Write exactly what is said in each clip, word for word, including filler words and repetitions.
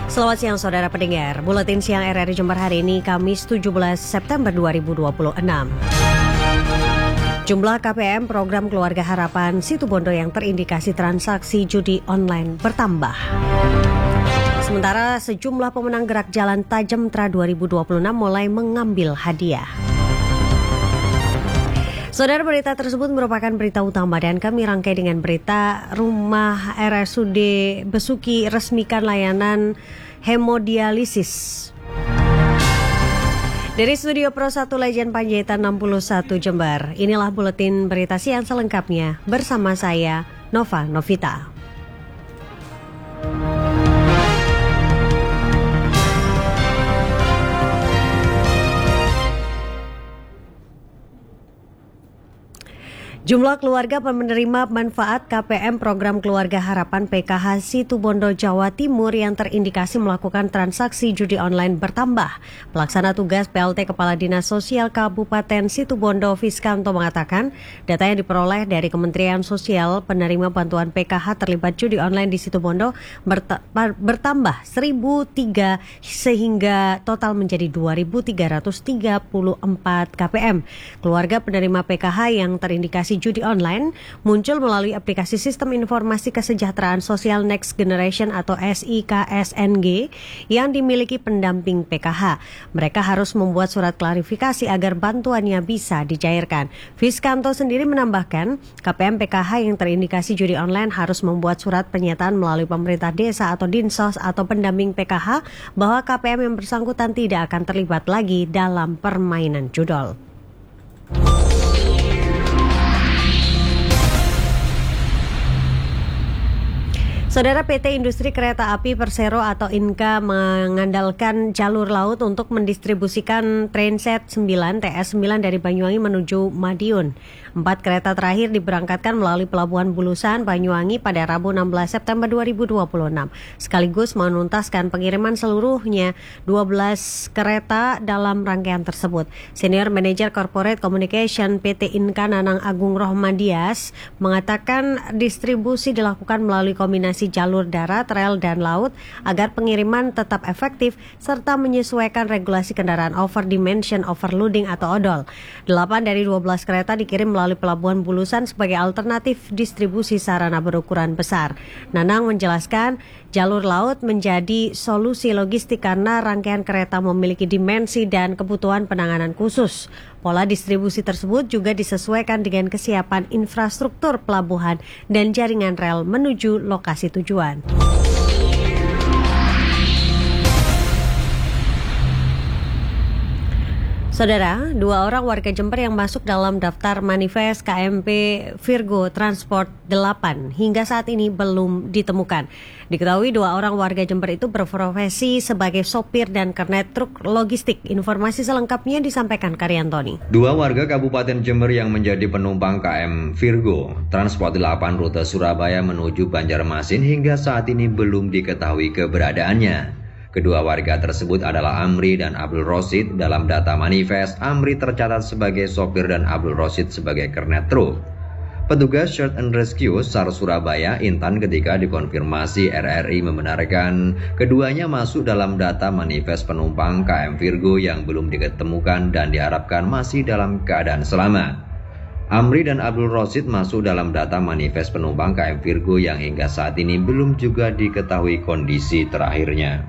Selamat siang saudara pendengar, Buletin Siang R R I Jember hari ini Kamis tujuh belas September dua ribu dua puluh enam. Jumlah K P M program Keluarga Harapan Situbondo yang terindikasi transaksi judi online bertambah. Sementara sejumlah pemenang gerak jalan Tajem Tra dua ribu dua puluh enam mulai mengambil hadiah. Saudara, berita tersebut merupakan berita utama dan kami rangkai dengan berita Rumah R S U D Besuki resmikan layanan hemodialisis. Dari Studio Pro satu Legend Panjaitan enam puluh satu Jember, inilah buletin berita siang selengkapnya bersama saya Nova Novita. Jumlah keluarga penerima manfaat K P M Program Keluarga Harapan P K H Situbondo Jawa Timur yang terindikasi melakukan transaksi judi online bertambah. Pelaksana tugas P L T Kepala Dinas Sosial Kabupaten Situbondo Fiskanto mengatakan data yang diperoleh dari Kementerian Sosial penerima bantuan P K H terlibat judi online di Situbondo bertambah seribu tiga sehingga total menjadi dua ribu tiga ratus tiga puluh empat K P M. Keluarga penerima P K H yang terindikasi judi online muncul melalui aplikasi Sistem Informasi Kesejahteraan Sosial Next Generation atau S I K S N G yang dimiliki pendamping P K H. Mereka harus membuat surat klarifikasi agar bantuannya bisa dicairkan. Fiskanto sendiri menambahkan, K P M P K H yang terindikasi judi online harus membuat surat pernyataan melalui pemerintah desa atau Dinsos atau pendamping P K H bahwa K P M yang bersangkutan tidak akan terlibat lagi dalam permainan judol. Saudara, P T Industri Kereta Api Persero atau Inka mengandalkan jalur laut untuk mendistribusikan trainset sembilan T S sembilan dari Banyuwangi menuju Madiun. Empat kereta terakhir diberangkatkan melalui Pelabuhan Bulusan, Banyuwangi pada Rabu enam belas September dua ribu dua puluh enam. Sekaligus menuntaskan pengiriman seluruhnya dua belas kereta dalam rangkaian tersebut. Senior Manager Corporate Communication P T Inka Nanang Agung Rohmadias mengatakan distribusi dilakukan melalui kombinasi jalur darat, rel, dan laut agar pengiriman tetap efektif serta menyesuaikan regulasi kendaraan over dimension overloading atau odol. Delapan dari dua belas kereta dikirim melalui Pelabuhan Bulusan sebagai alternatif distribusi sarana berukuran besar. Nanang menjelaskan jalur laut menjadi solusi logistik karena rangkaian kereta memiliki dimensi dan kebutuhan penanganan khusus. Pola distribusi tersebut juga disesuaikan dengan kesiapan infrastruktur pelabuhan dan jaringan rel menuju lokasi tujuan. Saudara, dua orang warga Jember yang masuk dalam daftar manifest K M P Virgo Transport delapan hingga saat ini belum ditemukan. Diketahui dua orang warga Jember itu berprofesi sebagai sopir dan kernet truk logistik. Informasi selengkapnya disampaikan Karyantoni. Dua warga Kabupaten Jember yang menjadi penumpang K M Virgo Transport delapan rute Surabaya menuju Banjarmasin hingga saat ini belum diketahui keberadaannya. Kedua warga tersebut adalah Amri dan Abdul Rosid. Dalam data manifest, Amri tercatat sebagai sopir dan Abdul Rosid sebagai kernet truk. Petugas Search and Rescue SAR Surabaya Intan ketika dikonfirmasi R R I membenarkan keduanya masuk dalam data manifest penumpang K M Virgo yang belum diketemukan dan diharapkan masih dalam keadaan selamat. Amri dan Abdul Rosid masuk dalam data manifest penumpang K M Virgo yang hingga saat ini belum juga diketahui kondisi terakhirnya.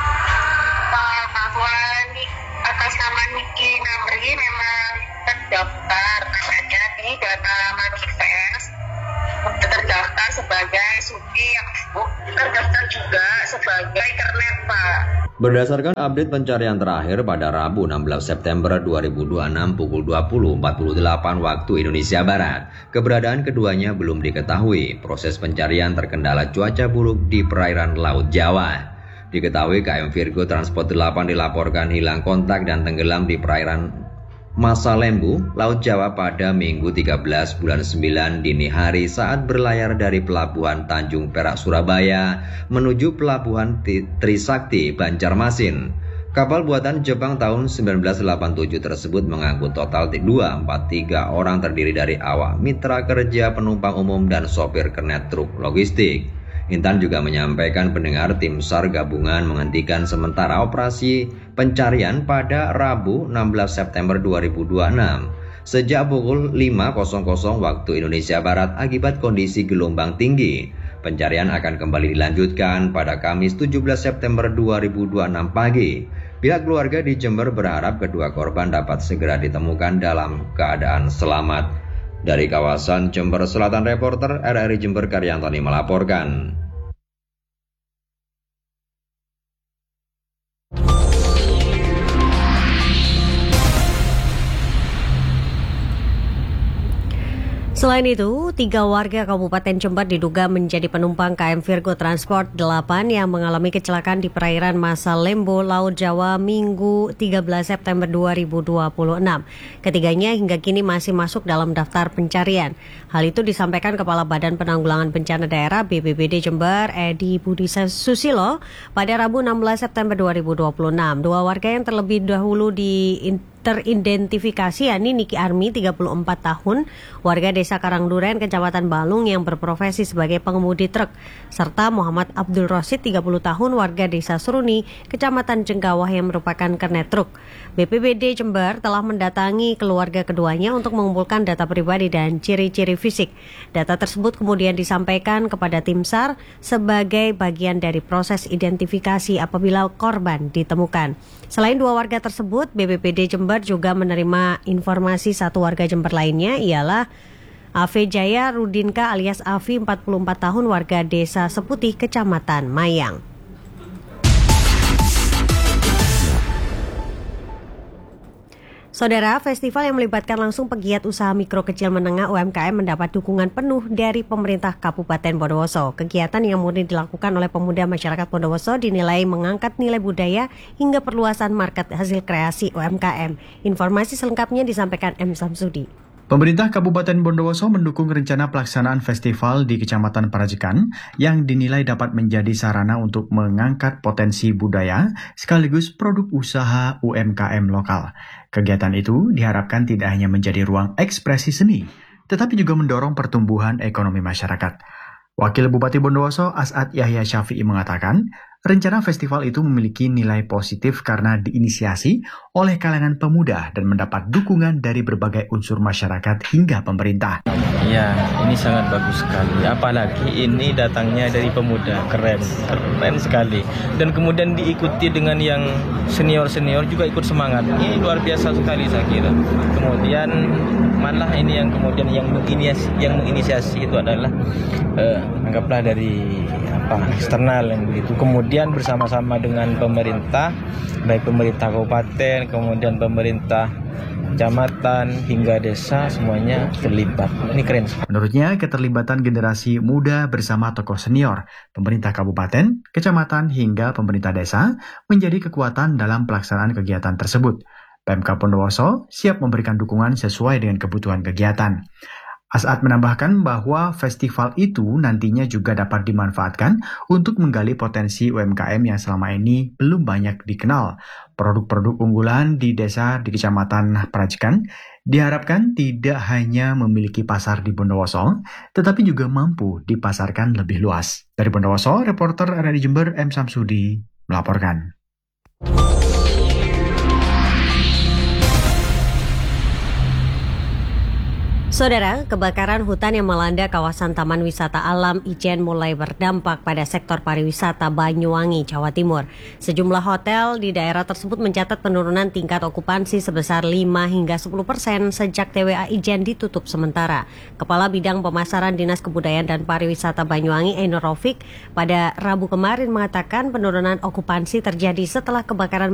Terdaftar namanya di data manifest, terdaftar sebagai Suki yang terdaftar juga sebagai kernet, Pak. Berdasarkan update pencarian terakhir pada Rabu enam belas September dua ribu dua puluh enam pukul dua puluh empat puluh delapan waktu Indonesia Barat, keberadaan keduanya belum diketahui. Proses pencarian terkendala cuaca buruk di perairan Laut Jawa. Diketahui K M Virgo Transport delapan dilaporkan hilang kontak dan tenggelam di perairan Masalembu, Laut Jawa pada Minggu tiga belas bulan sembilan dini hari saat berlayar dari Pelabuhan Tanjung Perak Surabaya menuju Pelabuhan Trisakti Banjarmasin. Kapal buatan Jepang tahun seribu sembilan ratus delapan puluh tujuh tersebut mengangkut total dua ratus empat puluh tiga orang terdiri dari awak, mitra kerja, penumpang umum, dan sopir kernet truk logistik. Intan juga menyampaikan pendengar tim SAR gabungan menghentikan sementara operasi pencarian pada Rabu enam belas September dua ribu dua puluh enam sejak pukul lima waktu Indonesia Barat akibat kondisi gelombang tinggi. Pencarian akan kembali dilanjutkan pada Kamis tujuh belas September dua ribu dua puluh enam pagi. Pihak keluarga di Jember berharap kedua korban dapat segera ditemukan dalam keadaan selamat. Dari kawasan Jember Selatan, reporter R R I Jember Karyantoni melaporkan. Selain itu, tiga warga Kabupaten Jember diduga menjadi penumpang K M Virgo Transport delapan yang mengalami kecelakaan di perairan Masa Lembo, Laut Jawa, Minggu tiga belas September dua ribu dua puluh enam. Ketiganya hingga kini masih masuk dalam daftar pencarian. Hal itu disampaikan Kepala Badan Penanggulangan Bencana Daerah B P B D Jember, Edi Budi Susilo, pada Rabu enam belas September dua ribu dua puluh enam. Dua warga yang terlebih dahulu di teridentifikasi yakni Niki Armi tiga puluh empat tahun, warga Desa Karangduren, Kecamatan Balung yang berprofesi sebagai pengemudi truk, serta Muhammad Abdul Rosid tiga puluh tahun, warga Desa Suruni, Kecamatan Jenggawah yang merupakan kernet truk. B P B D Jember telah mendatangi keluarga keduanya untuk mengumpulkan data pribadi dan ciri-ciri fisik. Data tersebut kemudian disampaikan kepada tim SAR sebagai bagian dari proses identifikasi apabila korban ditemukan. Selain dua warga tersebut, B P B D Jember juga menerima informasi satu warga Jember lainnya, ialah Ave Jaya Rudinka alias Avi empat puluh empat tahun, warga Desa Seputih, Kecamatan Mayang. Saudara, festival yang melibatkan langsung pegiat usaha mikro kecil menengah U M K M mendapat dukungan penuh dari pemerintah Kabupaten Bondowoso. Kegiatan yang murni dilakukan oleh pemuda masyarakat Bondowoso dinilai mengangkat nilai budaya hingga perluasan market hasil kreasi U M K M. Informasi selengkapnya disampaikan M. Samsudi. Pemerintah Kabupaten Bondowoso mendukung rencana pelaksanaan festival di Kecamatan Parajikan yang dinilai dapat menjadi sarana untuk mengangkat potensi budaya sekaligus produk usaha U M K M lokal. Kegiatan itu diharapkan tidak hanya menjadi ruang ekspresi seni, tetapi juga mendorong pertumbuhan ekonomi masyarakat. Wakil Bupati Bondowoso As'ad Yahya Syafi'i mengatakan, rencana festival itu memiliki nilai positif karena diinisiasi oleh kalangan pemuda dan mendapat dukungan dari berbagai unsur masyarakat hingga pemerintah. Ya, ini sangat bagus sekali. Apalagi ini datangnya dari pemuda, keren, keren sekali. Dan kemudian diikuti dengan yang senior-senior juga ikut semangat. Ini luar biasa sekali saya kira. Kemudian malah ini yang kemudian yang menginisiasi, yang menginisiasi itu adalah eh, anggaplah dari apa eksternal yang begitu. Kemudian bersama-sama dengan pemerintah, baik pemerintah kabupaten, kemudian pemerintah kecamatan hingga desa, semuanya terlibat. Ini keren. Menurutnya, keterlibatan generasi muda bersama tokoh senior, pemerintah kabupaten, kecamatan hingga pemerintah desa menjadi kekuatan dalam pelaksanaan kegiatan tersebut. Pemkab Bondowoso siap memberikan dukungan sesuai dengan kebutuhan kegiatan. As'ad menambahkan bahwa festival itu nantinya juga dapat dimanfaatkan untuk menggali potensi U M K M yang selama ini belum banyak dikenal. Produk-produk unggulan di desa di Kecamatan Parajikan diharapkan tidak hanya memiliki pasar di Bondowoso, tetapi juga mampu dipasarkan lebih luas. Dari Bondowoso, reporter R R I Jember M. Samsudi melaporkan. Saudara, kebakaran hutan yang melanda kawasan Taman Wisata Alam Ijen mulai berdampak pada sektor pariwisata Banyuwangi, Jawa Timur. Sejumlah hotel di daerah tersebut mencatat penurunan tingkat okupansi sebesar lima hingga sepuluh persen sejak T W A Ijen ditutup sementara. Kepala Bidang Pemasaran Dinas Kebudayaan dan Pariwisata Banyuwangi, Ainur Raufik, pada Rabu kemarin mengatakan penurunan okupansi terjadi setelah kebakaran